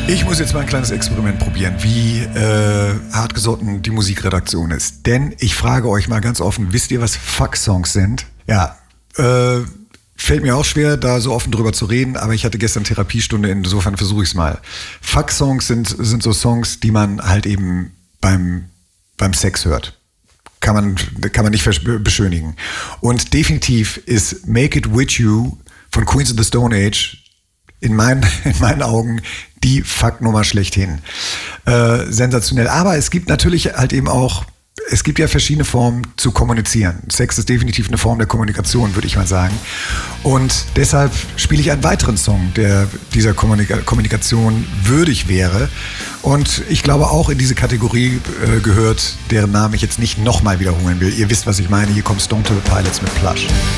Ich muss jetzt mal ein kleines Experiment probieren, wie hartgesotten die Musikredaktion ist. Denn ich frage euch mal ganz offen, wisst ihr, was Fuck-Songs sind? Ja, fällt mir auch schwer, da so offen drüber zu reden, aber ich hatte gestern Therapiestunde, insofern versuche ich es mal. Fuck-Songs sind so Songs, die man halt eben beim Sex hört. Kann man nicht beschönigen. Und definitiv ist Make It With You von Queens of the Stone Age in meinen Augen die Fuck-Nummer schlechthin. Sensationell. Aber es gibt natürlich halt eben auch, es gibt ja verschiedene Formen zu kommunizieren. Sex ist definitiv eine Form der Kommunikation, würde ich mal sagen. Und deshalb spiele ich einen weiteren Song, der dieser Kommunikation würdig wäre. Und ich glaube auch in diese Kategorie gehört, deren Namen ich jetzt nicht nochmal wiederholen will. Ihr wisst, was ich meine. Hier kommt Stone Temple Pilots mit Plush.